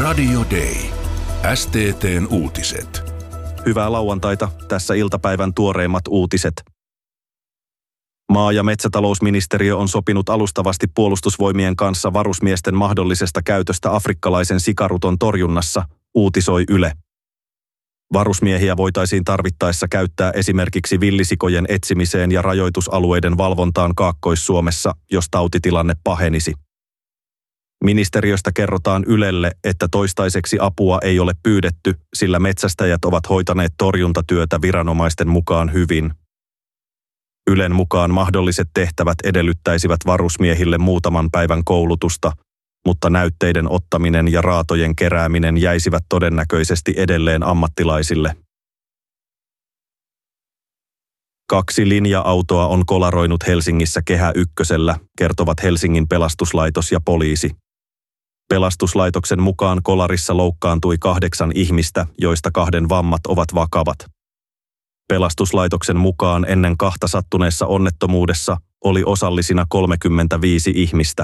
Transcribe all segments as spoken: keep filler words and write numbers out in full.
Radio Day. S T T:n uutiset. Hyvää lauantaita, tässä iltapäivän tuoreimmat uutiset. Maa- ja metsätalousministeriö on sopinut alustavasti puolustusvoimien kanssa varusmiesten mahdollisesta käytöstä afrikkalaisen sikaruton torjunnassa, uutisoi Yle. Varusmiehiä voitaisiin tarvittaessa käyttää esimerkiksi villisikojen etsimiseen ja rajoitusalueiden valvontaan Kaakkois-Suomessa, jos tautitilanne pahenisi. Ministeriöstä kerrotaan Ylelle, että toistaiseksi apua ei ole pyydetty, sillä metsästäjät ovat hoitaneet torjuntatyötä viranomaisten mukaan hyvin. Ylen mukaan mahdolliset tehtävät edellyttäisivät varusmiehille muutaman päivän koulutusta, mutta näytteiden ottaminen ja raatojen kerääminen jäisivät todennäköisesti edelleen ammattilaisille. Kaksi linja-autoa on kolaroinut Helsingissä Kehä Ykkösellä, kertovat Helsingin pelastuslaitos ja poliisi. Pelastuslaitoksen mukaan kolarissa loukkaantui kahdeksan ihmistä, joista kahden vammat ovat vakavat. Pelastuslaitoksen mukaan ennen kahta sattuneessa onnettomuudessa oli osallisina kolmekymmentäviisi ihmistä.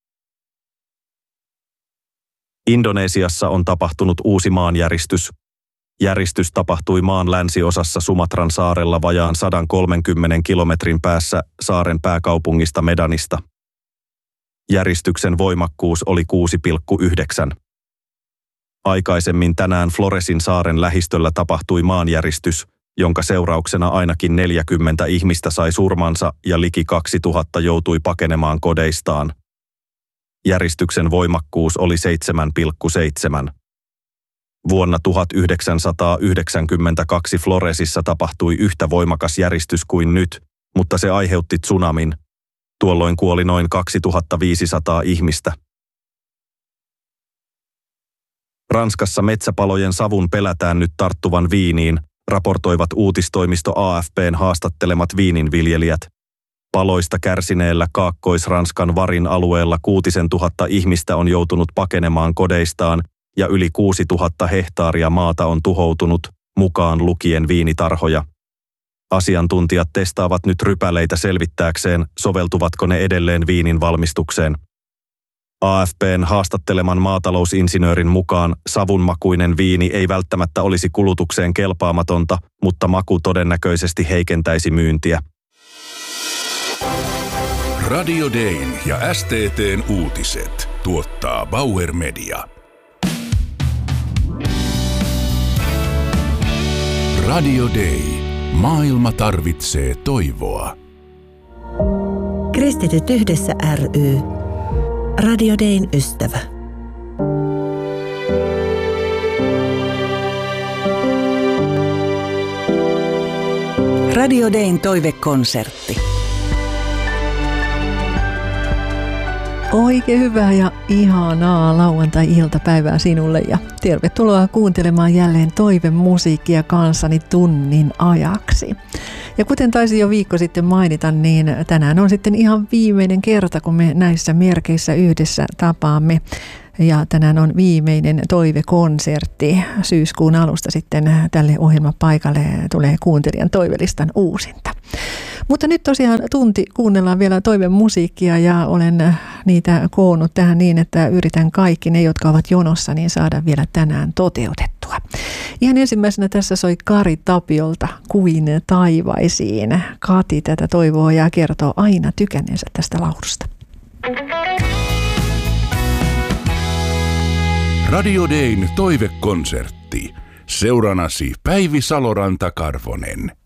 Indonesiassa on tapahtunut uusi maanjäristys. Järistys tapahtui maan länsiosassa Sumatran saarella vajaan sata kolmekymmentä kilometrin päässä saaren pääkaupungista Medanista. Järistyksen voimakkuus oli kuusi pilkku yhdeksän. Aikaisemmin tänään Floresin saaren lähistöllä tapahtui maanjäristys, jonka seurauksena ainakin neljäkymmentä ihmistä sai surmansa ja liki kaksituhatta joutui pakenemaan kodeistaan. Järistyksen voimakkuus oli seitsemän pilkku seitsemän. Vuonna tuhatyhdeksänsataayhdeksänkymmentäkaksi Floresissa tapahtui yhtä voimakas järistys kuin nyt, mutta se aiheutti tsunamin. Tuolloin kuoli noin kaksituhattaviisisataa ihmistä. Ranskassa metsäpalojen savun pelätään nyt tarttuvan viiniin, raportoivat uutistoimisto A F P:n haastattelemat viininviljelijät. Paloista kärsineellä Kaakkois-Ranskan Varin alueella kuutisen tuhatta ihmistä on joutunut pakenemaan kodeistaan ja yli kuusituhatta hehtaaria maata on tuhoutunut, mukaan lukien viinitarhoja. Asiantuntijat testaavat nyt rypäleitä selvittääkseen, soveltuvatko ne edelleen viinin valmistukseen. A F P:n haastatteleman maatalousinsinöörin mukaan savunmakuinen viini ei välttämättä olisi kulutukseen kelpaamatonta, mutta maku todennäköisesti heikentäisi myyntiä. Radio Dayn ja S T T:n uutiset tuottaa Bauer Media. Radio Day. Maailma tarvitsee toivoa. Kristityt yhdessä ry. Radio Dayn ystävä. Radio Dayn toivekonsertti. Oikein hyvää ja ihanaa lauantai-iltapäivää sinulle ja tervetuloa kuuntelemaan jälleen toivemusiikkia kanssani tunnin ajaksi. Ja kuten taisin jo viikko sitten mainita, niin tänään on sitten ihan viimeinen kerta, kun me näissä merkeissä yhdessä tapaamme. Ja tänään on viimeinen toivekonsertti. Syyskuun alusta sitten tälle ohjelmapaikalle tulee kuuntelijan toivelistan uusinta. Mutta nyt tosiaan tunti kuunnellaan vielä toivemusiikkia ja olen niitä koonnut tähän niin, että yritän kaikki ne, jotka ovat jonossa, niin saada vielä tänään toteutettua. Ihan ensimmäisenä tässä soi Kari Tapiolta Kuin taivaisiin. Kati tätä toivoo ja kertoo aina tykänneensä tästä laulusta. Radio Dayn toivekonsertti. Seuranasi Päivi Saloranta-Karvonen.